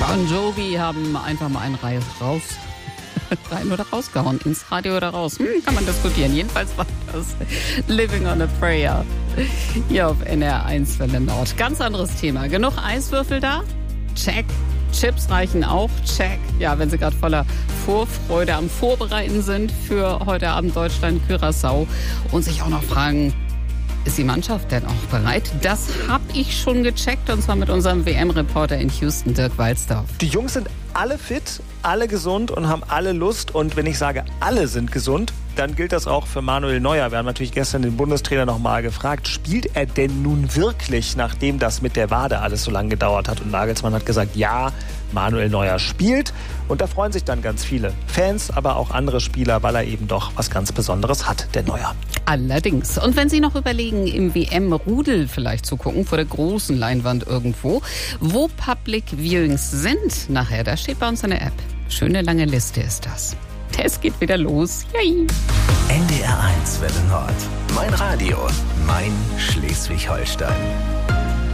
Bon Jovi haben einfach mal einen rein oder rausgehauen. Ins Radio oder raus. Kann man diskutieren. Jedenfalls war das Living on a Prayer. Hier auf NR1 Welle Nord. Ganz anderes Thema. Genug Eiswürfel da? Check. Chips reichen auch? Check. Ja, wenn Sie gerade voller Vorfreude am Vorbereiten sind für heute Abend Deutschland-Curaçao und sich auch noch fragen, ist die Mannschaft denn auch bereit? Das habe ich schon gecheckt, und zwar mit unserem WM-Reporter in Houston, Dirk Walzdorf. Die Jungs sind alle fit, alle gesund und haben alle Lust. Und wenn ich sage, alle sind gesund, dann gilt das auch für Manuel Neuer. Wir haben natürlich gestern den Bundestrainer noch mal gefragt, spielt er denn nun wirklich, nachdem das mit der Wade alles so lange gedauert hat? Und Nagelsmann hat gesagt, ja, Manuel Neuer spielt. Und da freuen sich dann ganz viele Fans, aber auch andere Spieler, weil er eben doch was ganz Besonderes hat, der Neuer. Allerdings. Und wenn Sie noch überlegen, im WM-Rudel vielleicht zu gucken, vor der großen Leinwand irgendwo, wo Public Viewings sind nachher, da steht bei uns eine App. Schöne lange Liste ist das. Es geht wieder los. Yay. NDR1 Welle Nord. Mein Radio. Mein Schleswig-Holstein.